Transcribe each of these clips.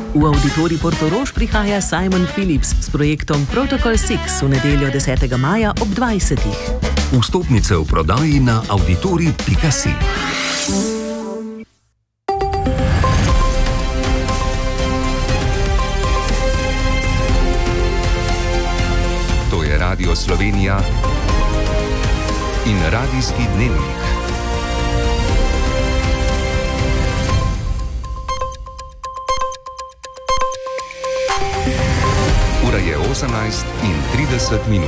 V Auditorij Portorož prihaja Simon Phillips s projektom Protocol 6 v nedeljo 10. maja ob 20. Vstopnice v prodaji na auditorij.si. To je Radio Slovenija in Radijski dnevnik. Ura je 18:30.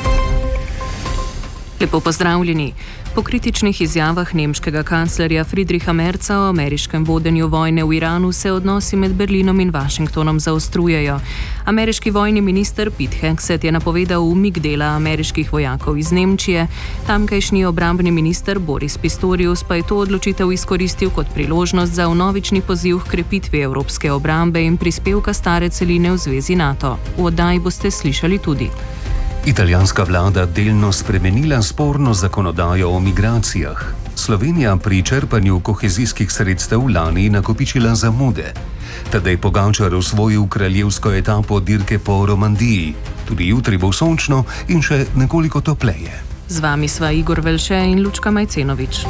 Lepo pozdravljeni. Po kritičnih izjavah nemškega kanclerja Friedricha Merza o ameriškem vodenju vojne v Iranu se odnosi med Berlinom in Washingtonom zaostrujejo. Ameriški vojni minister Pete Hegseth je napovedal umik dela ameriških vojakov iz Nemčije, tamkajšnji obrambni minister Boris Pistorius pa je to odločitev izkoristil kot priložnost za vnovični poziv k krepitvi evropske obrambe in prispevka stare celine v zvezi NATO. V oddaji boste slišali tudi: Italijanska vlada delno spremenila sporno zakonodajo o migracijah. Slovenija pri črpanju kohezijskih sredstev lani nakopičila zamude. Tadej Pogačar osvojil kraljevsko etapo dirke po Romandiji. Tudi jutri bo sončno in še nekoliko topleje. Z vami sva Igor Velše in Lučka Majcenovič.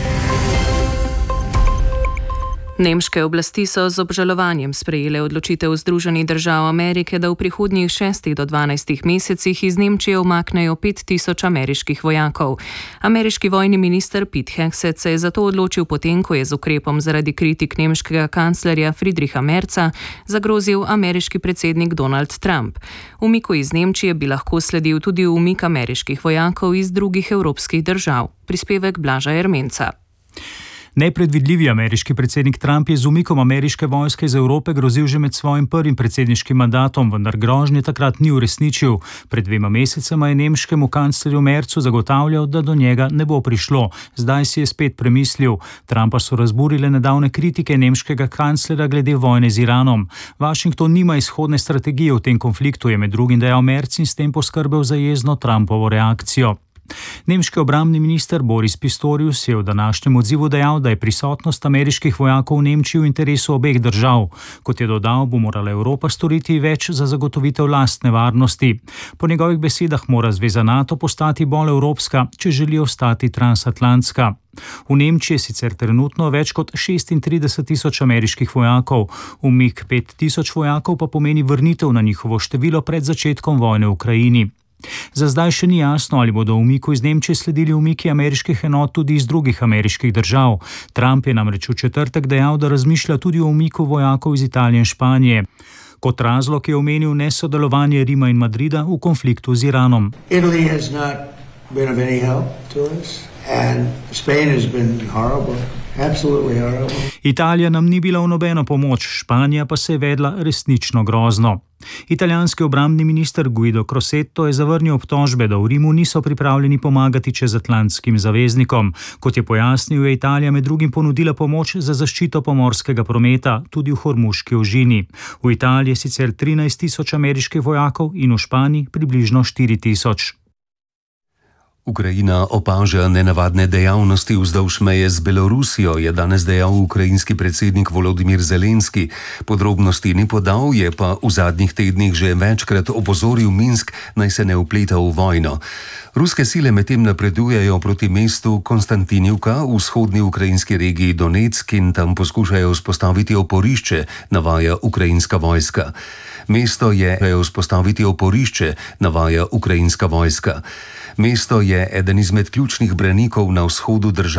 Nemške oblasti so z obžalovanjem sprejele odločitev Združenih držav Amerike, da v prihodnjih 6 do 12 mesecih iz Nemčije umaknejo 5000 ameriških vojakov. Ameriški vojni minister Pete Hegseth se je zato odločil potem, ko je z ukrepom zaradi kritik nemškega kanclerja Friedricha Merza zagrozil ameriški predsednik Donald Trump. Umiku iz Nemčije bi lahko sledil tudi umik ameriških vojakov iz drugih evropskih držav. Prispevek Blaža Ermenca. Nepredvidljivi ameriški predsednik Trump je z umikom ameriške vojske iz Evrope grozil že med svojim prvim predsedniškim mandatom, vendar grožnje takrat ni uresničil. Pred 2 mesecema je nemškemu kanclerju Merzu zagotavljal, da do njega ne bo prišlo. Zdaj si je spet premislil. Trumpa so razburile nedavne kritike nemškega kanclera glede vojne z Iranom. Washington nima izhodne strategije v tem konfliktu, je med drugim dejal Merz in s tem poskrbel za jezno Trumpovo reakcijo. Nemški obrambni minister Boris Pistorius je v današnjem odzivu dejal, da je prisotnost ameriških vojakov v Nemčiji v interesu obeh držav. Kot je dodal, bo morala Evropa storiti več za zagotovitev lastne varnosti. Po njegovih besedah mora zveza NATO postati bolj evropska, če želi ostati transatlantska. V Nemčiji je sicer trenutno več kot 36 000 ameriških vojakov. Umik 5000 vojakov pa pomeni vrnitev na njihovo število pred začetkom vojne v Ukrajini. Za zdaj še ni jasno, ali bodo umiku iz Nemčije sledili umiki ameriških enot tudi iz drugih ameriških držav. Trump je namreč v četrtek dejal, da razmišlja tudi o umiku vojakov iz Italije in Španije. Kot razlog je omenil nesodelovanje Rima in Madrida v konfliktu z Iranom. Italy has not been of any help to us and Spain has been horrible. Absolutely horrible. Italija nam ni bila v nobeno pomoč, Španija pa se je vedla resnično grozno. Italijanski obrambni minister Guido Crosetto je zavrnil obtožbe, da v Rimu niso pripravljeni pomagati čezatlantskim zaveznikom. Kot je pojasnil, je Italija med drugim ponudila pomoč za zaščito pomorskega prometa, tudi v Hormuški ožini. V Italiji je sicer 13 000 ameriških vojakov in v Španiji približno 4 000. Ukrajina opaža nenavadne dejavnosti vzdolž meje z Belorusijo, je danes dejal ukrajinski predsednik Volodimir Zelenski. Podrobnosti ni podal, je pa v zadnjih tednih že večkrat opozoril Minsk, naj se ne vpleta v vojno. Ruske sile medtem napredujejo proti mestu Konstantinivka v vzhodni ukrajinski regiji Donetsk in tam poskušajo vzpostaviti oporišče, navaja ukrajinska vojska. Mesto je eden izmed ključnih branikov na vzhodu države.